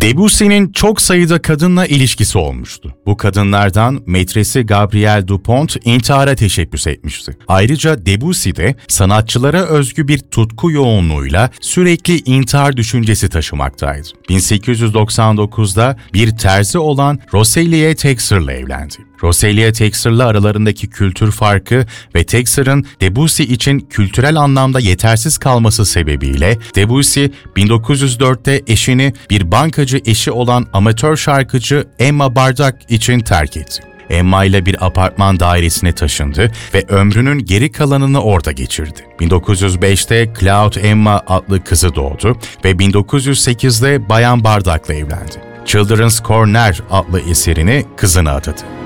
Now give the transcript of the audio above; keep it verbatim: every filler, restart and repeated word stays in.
Debussy'nin çok sayıda kadınla ilişkisi olmuştu. Bu kadınlardan metresi Gabrielle Dupont intihara teşebbüs etmişti. Ayrıca Debussy'de sanatçılara özgü bir tutku yoğunluğuyla sürekli intihar düşüncesi taşımaktaydı. bin sekiz yüz doksan dokuzda bir terzi olan Rosalie Texer'la evlendi. Rosalie Texer'la aralarındaki kültür farkı ve Texer'ın Debussy için kültürel anlamda yetersiz kalması sebebiyle Debussy bin dokuz yüz dörtte eşini bir bankacı eşi olan amatör şarkıcı Emma Bardak için terk etti. Emma ile bir apartman dairesine taşındı ve ömrünün geri kalanını orada geçirdi. bin dokuz yüz beşte Claude Emma adlı kızı doğdu ve bin dokuz yüz sekizde Bayan Bardak'la evlendi. Children's Corner adlı eserini kızına adadı.